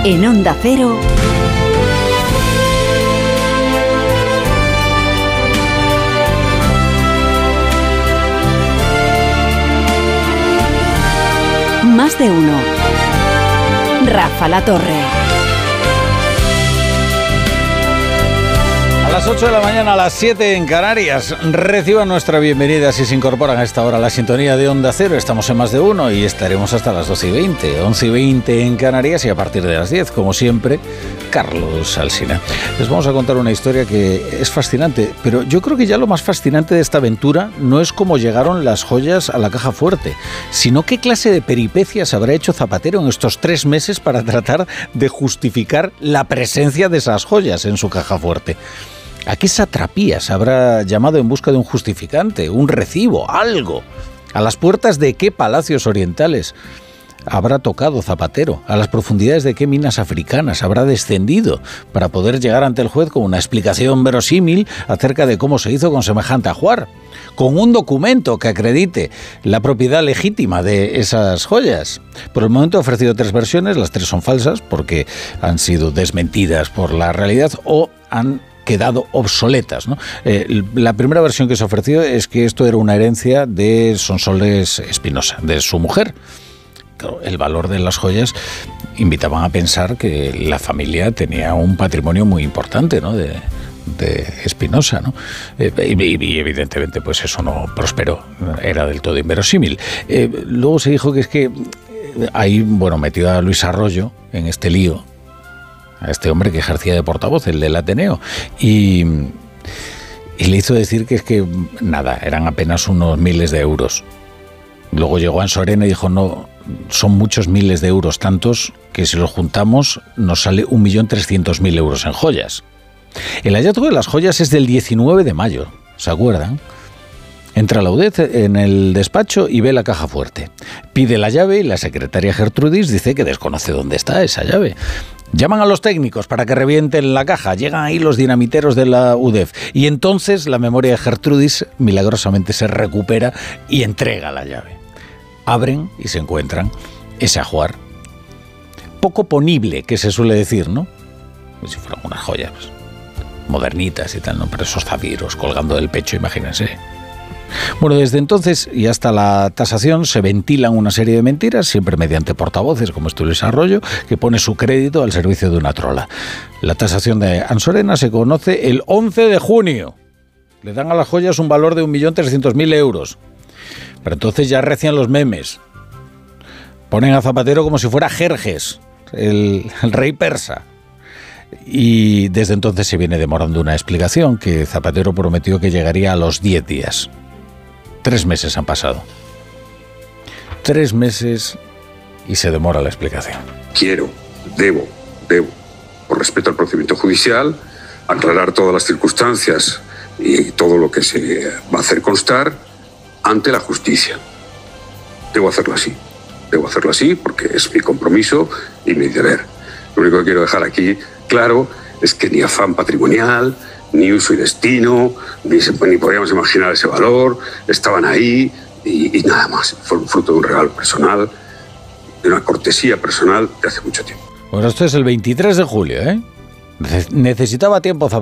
En Onda Cero, Más de Uno. Rafa La Torre. A las 8 de la mañana, a las 7 en Canarias, reciban nuestra bienvenida si se incorporan a esta hora a la sintonía de Onda Cero. Estamos en Más de Uno y estaremos hasta las 12:20, 11:20 en Canarias y a partir de las 10, como siempre, Carlos Alsina. Les vamos a contar una historia que es fascinante, pero yo creo que ya lo más fascinante de esta aventura no es cómo llegaron las joyas a la caja fuerte, sino qué clase de peripecias habrá hecho Zapatero en estos 3 meses para tratar de justificar la presencia de esas joyas en su caja fuerte. ¿A qué satrapías habrá llamado en busca de un justificante, un recibo, algo? ¿A las puertas de qué palacios orientales habrá tocado Zapatero? ¿A las profundidades de qué minas africanas habrá descendido para poder llegar ante el juez con una explicación verosímil acerca de cómo se hizo con semejante ajuar? Con un documento que acredite la propiedad legítima de esas joyas. Por el momento ha ofrecido 3 versiones, las 3 son falsas porque han sido desmentidas por la realidad o han quedado obsoletas, ¿no? La primera versión que se ofreció es que esto era una herencia de Sonsoles Espinosa, de su mujer. Claro, el valor de las joyas invitaban a pensar que la familia tenía un patrimonio muy importante, ¿no? de Espinosa, ¿no? Y evidentemente pues eso no prosperó, era del todo inverosímil. Luego se dijo que es que ahí, bueno, metió a Luis Arroyo en este lío, a este hombre que ejercía de portavoz, el del Ateneo, y le hizo decir que es que nada, eran apenas unos miles de euros. Luego llegó Ansorena y dijo, no, son muchos miles de euros, tantos que si los juntamos nos sale 1.300.000 euros en joyas. El hallazgo de las joyas es del 19 de mayo, ¿se acuerdan? Entra Laudet en el despacho y ve la caja fuerte. Pide la llave y la secretaria Gertrudis dice que desconoce dónde está esa llave. Llaman a los técnicos para que revienten la caja. Llegan ahí los dinamiteros de la UDEF. Y entonces la memoria de Gertrudis milagrosamente se recupera y entrega la llave. Abren y se encuentran ese ajuar. Poco ponible, que se suele decir, ¿no? Como si fueran unas joyas modernitas y tal, ¿no? Pero esos zafiros colgando del pecho, imagínense. Bueno, desde entonces y hasta la tasación se ventilan una serie de mentiras, siempre mediante portavoces como Luis Arroyo, que pone su crédito al servicio de una trola. La tasación de Ansorena se conoce el 11 de junio. Le dan a las joyas un valor de 1.300.000 euros. Pero entonces ya recién los memes. Ponen a Zapatero como si fuera Jerjes, el rey persa. Y desde entonces se viene demorando una explicación que Zapatero prometió que llegaría a los 10 días. 3 meses han pasado. 3 meses y se demora la explicación. Debo, por respeto al procedimiento judicial, aclarar todas las circunstancias y todo lo que se va a hacer constar ante la justicia. Debo hacerlo así porque es mi compromiso y mi deber. Lo único que quiero dejar aquí claro es que ni afán patrimonial, ni uso y destino, ni podíamos imaginar ese valor, estaban ahí y nada más. Fue fruto de un regalo personal, de una cortesía personal de hace mucho tiempo. Bueno, esto es el 23 de julio, ¿eh? Necesitaba tiempo